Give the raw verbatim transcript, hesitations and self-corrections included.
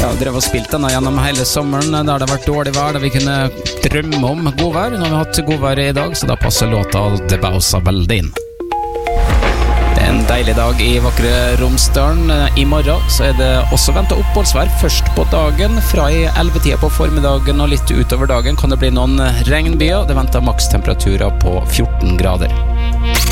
har drevet og spilt denne gjennom hele sommeren, der det har vært dårlig vær, der vi kunne drømme om godvær. Nå har vi hatt godvær i dag, så da passer låta Det Bausa veldig inn. Det er en deilig dag i vakre Romsdalen. I morgen så er det også ventet oppholdsvær først på dagen. Fra i elleve-tida på formiddagen og litt utover dagen kan det bli noen regnbyer. Det venter makstemperaturer på fjorten grader.